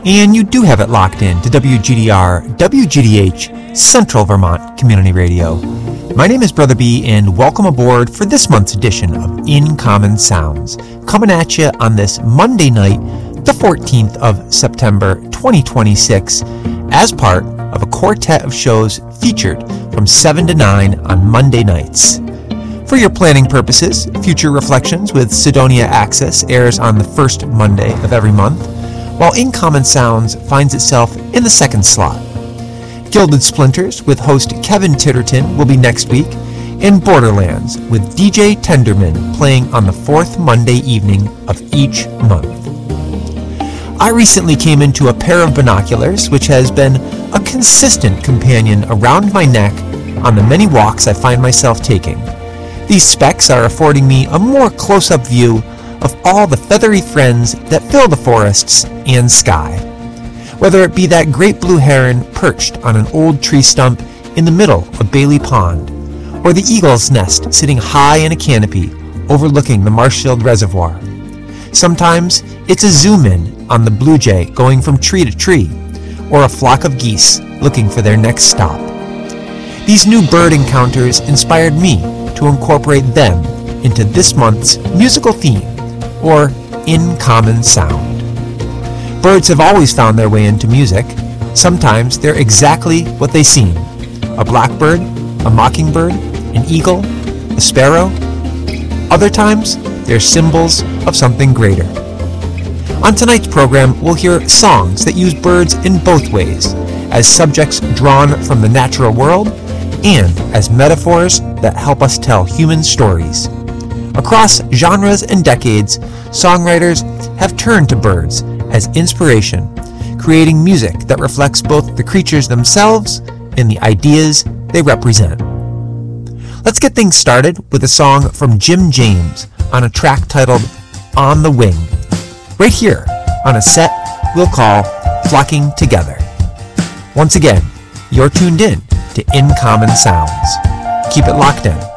And you do have it locked in to WGDR, WGDH, Central Vermont Community Radio. My name is Brother B, and welcome aboard for this month's edition of In Common Sounds, coming at you on this Monday night, the 14th of September, 2026, as part of a quartet of shows featured from 7 to 9 on Monday nights. For your planning purposes, Future Reflections with Sidonia Access airs on the first Monday of every month, while In Common Sounds finds itself in the second slot. Gilded Splinters with host Kevin Titterton will be next week, and Borderlands with DJ Tenderman playing on the fourth Monday evening of each month. I recently came into a pair of binoculars which has been a consistent companion around my neck on the many walks I find myself taking. These specs are affording me a more close-up view of all the feathery friends that fill the forests and sky. Whether it be that great blue heron perched on an old tree stump in the middle of Bailey Pond, or the eagle's nest sitting high in a canopy overlooking the Marshfield Reservoir. Sometimes it's a zoom-in on the blue jay going from tree to tree, or a flock of geese looking for their next stop. These new bird encounters inspired me to incorporate them into this month's musical theme, or In Common Sound. Birds have always found their way into music. Sometimes they're exactly what they seem: a blackbird, a mockingbird, an eagle, a sparrow. Other times, they're symbols of something greater. On tonight's program, we'll hear songs that use birds in both ways, as subjects drawn from the natural world and as metaphors that help us tell human stories. Across genres and decades, songwriters have turned to birds as inspiration, creating music that reflects both the creatures themselves and the ideas they represent. Let's get things started with a song from Jim James on a track titled On the Wing, right here on a set we'll call Flocking Together. Once again, you're tuned in to In Common Sounds. Keep it locked in.